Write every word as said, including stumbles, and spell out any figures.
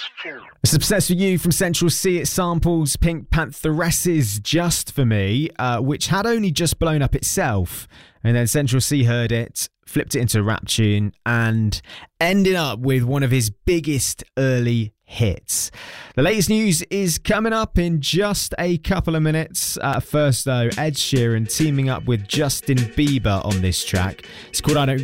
It's Obsessed With You from Central C. It samples Pink Pantheresse's Just For Me, uh, which had only just blown up itself. And then Central C heard it, flipped it into a rap tune, and ended up with one of his biggest early hits. The latest news is coming up in just a couple of minutes. Uh, first, though, Ed Sheeran teaming up with Justin Bieber on this track. It's called I Don't